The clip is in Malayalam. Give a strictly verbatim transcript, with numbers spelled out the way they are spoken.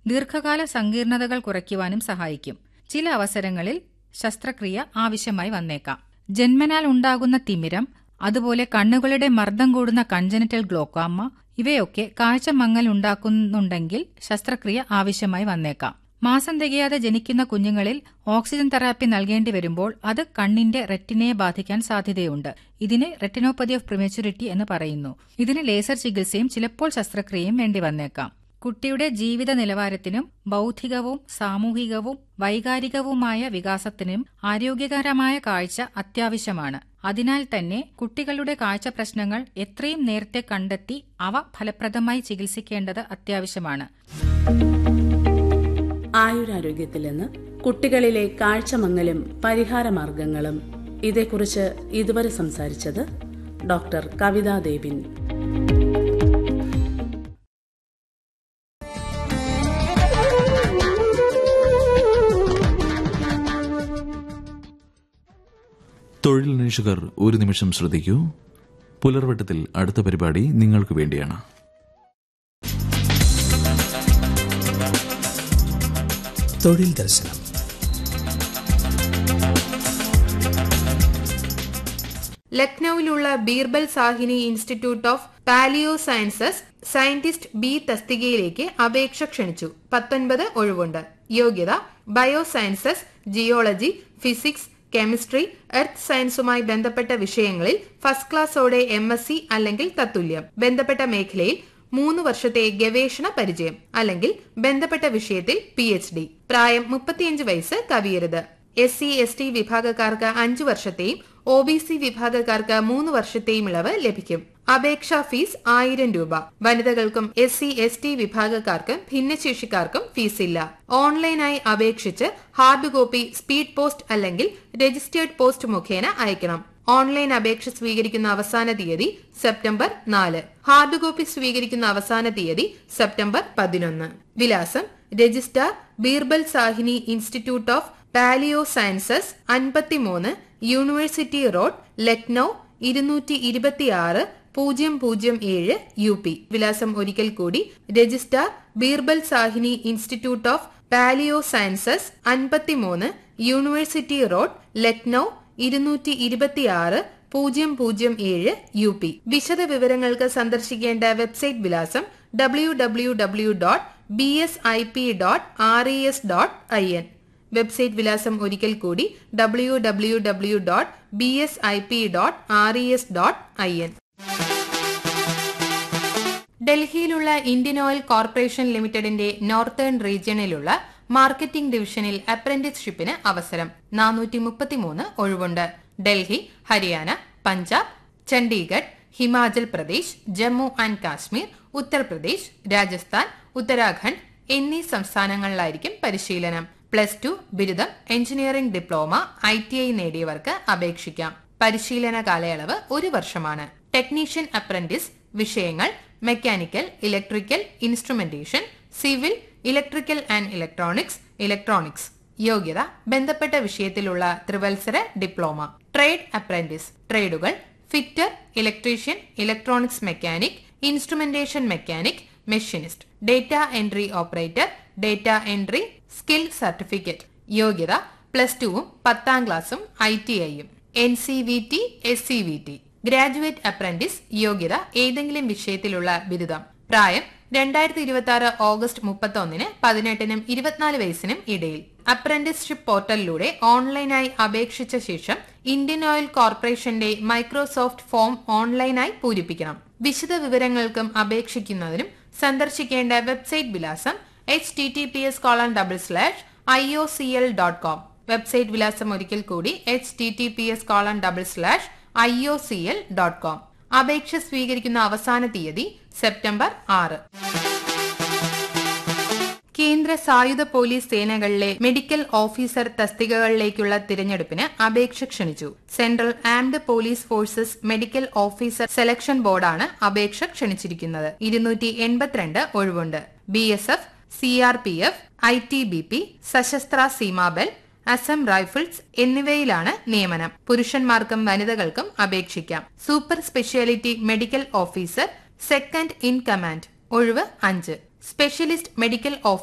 ദീർഘകാല സങ്കീർണതകൾ കുറയ്ക്കുവാനും സഹായിക്കും. ചില അവസരങ്ങളിൽ ശസ്ത്രക്രിയ ആവശ്യമായി വന്നേക്കാം. ജന്മനാൽ ഉണ്ടാകുന്ന തിമിരം, അതുപോലെ കണ്ണുകളുടെ മർദ്ദം കൂടുന്ന കൺജനിറ്റൽ ഗ്ലോക്കോമ ഇവയൊക്കെ കാഴ്ച മങ്ങൽ ഉണ്ടാക്കുന്നുണ്ടെങ്കിൽ ശസ്ത്രക്രിയ ആവശ്യമായി വന്നേക്കാം. മാസം തികയാതെ ജനിക്കുന്ന കുഞ്ഞുങ്ങളിൽ ഓക്സിജൻ തെറാപ്പി നൽകേണ്ടി വരുമ്പോൾ അത് കണ്ണിന്റെ റെറ്റിനയെ ബാധിക്കാൻ സാധ്യതയുണ്ട്. ഇതിനെ റെറ്റിനോപ്പതി ഓഫ് പ്രിമച്യൂരിറ്റി എന്ന് പറയുന്നു. ഇതിന് ലേസർ ചികിത്സയും ചിലപ്പോൾ ശസ്ത്രക്രിയയും വേണ്ടി വന്നേക്കാം. കുട്ടിയുടെ ജീവിത നിലവാരത്തിനും ബൗദ്ധികവും സാമൂഹികവും വൈകാരികവുമായ വികാസത്തിനും ആരോഗ്യകരമായ കാഴ്ച അത്യാവശ്യമാണ്. അതിനാൽ തന്നെ കുട്ടികളുടെ കാഴ്ച പ്രശ്നങ്ങൾ എത്രയും നേരത്തെ കണ്ടെത്തി അവ ഫലപ്രദമായി ചികിത്സിക്കേണ്ടത് അത്യാവശ്യമാണ്. ആയുരാരോഗ്യത്തിൽ നിന്ന് കുട്ടികളിലെ കാഴ്ചമങ്ങലും പരിഹാരമാർഗങ്ങളും ഇതേക്കുറിച്ച് ഇതുവരെ സംസാരിച്ചത് ഡോക്ടർ കവിതാ ദേവിൻ. തൊഴിലന്വേഷകർ ഒരു നിമിഷം ശ്രദ്ധിക്കൂ. പുലർവട്ടത്തിൽ അടുത്ത പരിപാടി നിങ്ങൾക്ക് വേണ്ടിയാണ്. തൊഴിൽ ദർശനം. ലക്നൌവിലുള്ള Birbal Sahni institute of paleo sciences scientist B തസ്തികയിലേക്ക് അപേക്ഷ ക്ഷണിച്ചു. പത്തൊൻപത് ഒഴിവുണ്ട്. യോഗ്യത bio sciences, geology, physics, chemistry, earth സയൻസുമായി ബന്ധപ്പെട്ട വിഷയങ്ങളിൽ ഫസ്റ്റ് ക്ലാസോടെ എം എസ് സി അല്ലെങ്കിൽ തത്തുല്യം. ബന്ധപ്പെട്ട മേഖലയിൽ മൂന്ന് വർഷത്തെ ഗവേഷണ പരിചയം അല്ലെങ്കിൽ ബന്ധപ്പെട്ട വിഷയത്തിൽ പി എച്ച് ഡി. പ്രായം മുപ്പത്തിയഞ്ച് വയസ്സ് കവിയരുത്. എസ് സി എസ് ടി വിഭാഗക്കാർക്ക് അഞ്ചു വർഷത്തെയും ഒ ബി സി വിഭാഗക്കാർക്ക് മൂന്ന് വർഷത്തെയും ഇളവ് ലഭിക്കും. അപേക്ഷാ ഫീസ് ആയിരം രൂപ. വനിതകൾക്കും എസ് സി എസ് ടി വിഭാഗക്കാർക്കും ഭിന്നശേഷിക്കാർക്കും ഫീസില്ല. ഓൺലൈനായി അപേക്ഷിച്ച് ഹാർഡ് കോപ്പി സ്പീഡ് പോസ്റ്റ് അല്ലെങ്കിൽ രജിസ്റ്റേർഡ് പോസ്റ്റ് മുഖേന അയക്കണം. ഓൺലൈൻ അപേക്ഷ സ്വീകരിക്കുന്ന അവസാന തീയതി സെപ്റ്റംബർ നാല്. ഹാർഡ് കോപ്പി സ്വീകരിക്കുന്ന അവസാന തീയതി സെപ്റ്റംബർ പതിനൊന്ന്. വിലാസം registrar Birbal Sahni institute of paleo sciences, അൻപത്തിമൂന്ന് യൂണിവേഴ്സിറ്റി റോഡ്, ലക്നൌ ഇരുന്നൂറ്റി ഇരുപത്തിയാറ് പൂജ്യം പൂജ്യം ഏഴ് യു പി. വിലാസം ഒരിക്കൽ കൂടി registrar Birbal Sahni institute of paleo sciences, അൻപത്തിമൂന്ന് യൂണിവേഴ്സിറ്റി റോഡ്, ലക്നൌ ഇരുന്നൂറ്റി ഇരുപത്തിയാറ് പൂജ്യം പൂജ്യം ഏഴ് യു പി. വിശദ വിവരങ്ങൾക്ക് സന്ദർശിക്കേണ്ട വെബ്സൈറ്റ് വിലാസം W W W dot B S I P dot R E S dot I N. Website വിലാസം ഒരിക്കൽ കൂടി W W W dot B S I P dot R E S dot I N. ഡൽഹിയിലുള്ള Indian oil corporation ലിമിറ്റഡിന്റെ നോർത്തേൺ റീജിയണിലുള്ള മാർക്കറ്റിംഗ് ഡിവിഷനിൽ അപ്രന്റീസ്ഷിപ്പിന് അവസരം. നാനൂറ്റി മുപ്പത്തിമൂന്ന് ഒഴിവുണ്ട്. ഡൽഹി, ഹരിയാന, പഞ്ചാബ്, ചണ്ഡീഗഡ്, ഹിമാചൽ പ്രദേശ്, ജമ്മു ആൻഡ് കാശ്മീർ, ഉത്തർപ്രദേശ്, രാജസ്ഥാൻ, ഉത്തരാഖണ്ഡ് എന്നീ സംസ്ഥാനങ്ങളിലായിരിക്കും പരിശീലനം. പ്ലസ് ടു, ബിരുദം, engineering diploma, I T I നേടിയവർക്ക് അപേക്ഷിക്കാം. പരിശീലന കാലയളവ് ഒരു വർഷമാണ്. ടെക്നീഷ്യൻ അപ്രന്റീസ് വിഷയങ്ങൾ mechanical, electrical, instrumentation, civil, electrical and electronics, electronics. യോഗ്യത ബന്ധപ്പെട്ട വിഷയത്തിലുള്ള ത്രിവത്സര diploma. Trade apprentice ട്രേഡുകൾ fitter, electrician, electronics mechanic, instrumentation mechanic, machinist, data entry operator, data entry skill certificate. യോഗ്യത പ്ലസ് ടുവും പത്താം ക്ലാസും ഐ ടി ഐയും. N C V T, S C V T. Graduate apprentice യോഗ്യത ഏതെങ്കിലും വിഷയത്തിലുള്ള ബിരുദം. പ്രായം രണ്ടായിരത്തി ഇരുപത്തി ആറ് ഓഗസ്റ്റ് മുപ്പത്തി ഒന്നിന് പതിനെട്ടിനും ഇരുപത്തിനാല് വയസ്സിനും ഇടയിൽ. അപ്രന്റീസ്ഷിപ്പ് പോർട്ടലിലൂടെ ഓൺലൈനായി അപേക്ഷിച്ച ശേഷം ഇന്ത്യൻ ഓയിൽ കോർപ്പറേഷന്റെ മൈക്രോസോഫ്റ്റ് ഫോം ഓൺലൈനായി പൂരിപ്പിക്കണം. വിശദ വിവരങ്ങൾക്കും അപേക്ഷിക്കുന്നതിനും സന്ദർശിക്കേണ്ട വെബ്സൈറ്റ് വിലാസം H T T P S colon double slash I O C L dot com. Website വിലാസം ഒരിക്കൽ കൂടി H T T P S colon double slash I O C L dot com. അപേക്ഷ സ്വീകരിക്കുന്ന അവസാന തീയതി സെപ്റ്റംബർ ആറ്. കേന്ദ്ര സായുധ പോലീസ് സേനകളിലെ മെഡിക്കൽ ഓഫീസർ തസ്തികകളിലേക്കുള്ള തിരഞ്ഞെടുപ്പിന് അപേക്ഷ ക്ഷണിച്ചു. Central armed police forces medical officer selection ബോർഡാണ് അപേക്ഷ ക്ഷണിച്ചിരിക്കുന്നത്. ഇരുന്നൂറ്റി എൺപത്തിരണ്ട് ഒഴിവുണ്ട്. B S F, C R P F, I T B P, Sashastra Seema Bal, Assam rifles എന്നിവയിലാണ് നിയമനം. പുരുഷന്മാർക്കും വനിതകൾക്കും അപേക്ഷിക്കാം. Super speciality medical officer, second in command ഒഴിവ് അഞ്ച്. Specialist medical officer